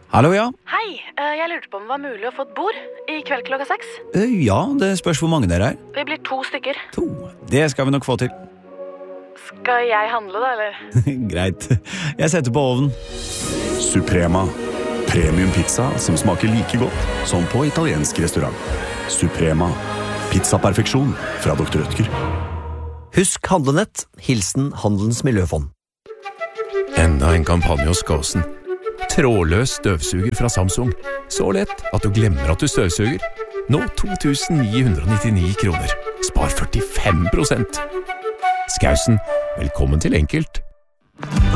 Hallo, ja. Hei, jeg lurte på om det var mulig å få et bord I kveld klokka 6. Ja, det spørs hvor mange dere er. Vi blir 2 stykker. 2. Det skal vi nok få til. Skal jeg handle da, eller? Greit. Jeg setter på ovnen. Suprema. Premium pizza som smaker like godt som på italiensk restaurant. Suprema. Pizzaperfeksjon fra Dr. Rødtger. Husk handlenett. Hilsen Handelens Miljøfond. Enda en kampanje hos Gåsen. Trådløs støvsuger fra Samsung. Så lett at du glemmer at du støvsuger. Nå 2.999 kroner. Spar 45%. Skausen, velkommen til enkelt.